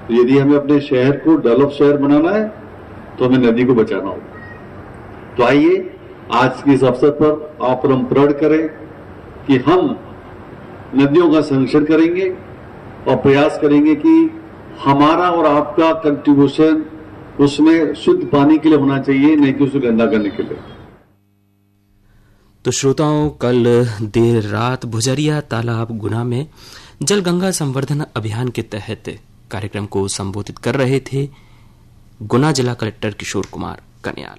तो यदि हमें अपने शहर को डेवलप शहर बनाना है तो हमें नदी को बचाना होगा। तो आइए आज के इस अवसर पर आप हम प्रण करें कि हम नदियों का संरक्षण करेंगे और प्रयास करेंगे कि हमारा और आपका कंट्रीब्यूशन उसमें शुद्ध पानी के लिए होना चाहिए, नहीं कि उसे गंदा करने के लिए। तो श्रोताओं, कल देर रात भुजरिया तालाब गुना में जल गंगा संवर्धन अभियान के तहत कार्यक्रम को संबोधित कर रहे थे गुना जिला कलेक्टर किशोर कुमार कन्याल।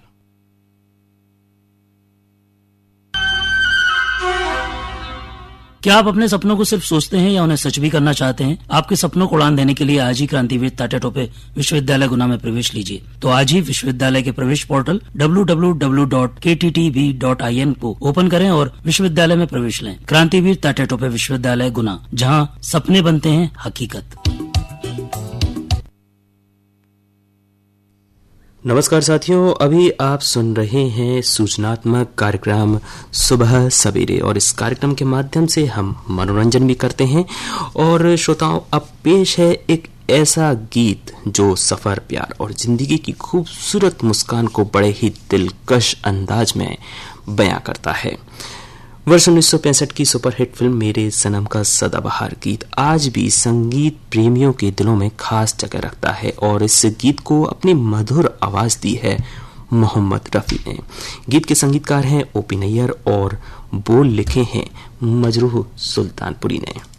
क्या आप अपने सपनों को सिर्फ सोचते हैं या उन्हें सच भी करना चाहते हैं? आपके सपनों को उड़ान देने के लिए आज ही क्रांतिवीर तात्या टोपे विश्वविद्यालय गुना में प्रवेश लीजिए। तो आज ही विश्वविद्यालय के प्रवेश पोर्टल www.kttb.in को ओपन करें और विश्वविद्यालय में प्रवेश लें। क्रांतिवीर तात्या टोपे विश्वविद्यालय गुना, जहाँ सपने बनते हैं हकीकत। नमस्कार साथियों, अभी आप सुन रहे हैं सूचनात्मक कार्यक्रम सुबह सवेरे और इस कार्यक्रम के माध्यम से हम मनोरंजन भी करते हैं। और श्रोताओं, अब पेश है एक ऐसा गीत जो सफर, प्यार और जिंदगी की खूबसूरत मुस्कान को बड़े ही दिलकश अंदाज में बयां करता है। वर्ष 1965 की सुपरहिट फिल्म मेरे सनम का सदाबहार गीत आज भी संगीत प्रेमियों के दिलों में खास जगह रखता है और इस गीत को अपनी मधुर आवाज दी है मोहम्मद रफी ने। गीत के संगीतकार हैं ओपी नैयर और बोल लिखे हैं मजरूह सुल्तानपुरी ने।